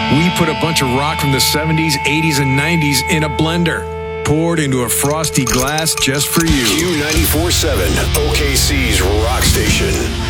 We put a bunch of rock from the 70s, 80s, and 90s in a blender, poured into a frosty glass just for you. Q94.7, OKC's rock station.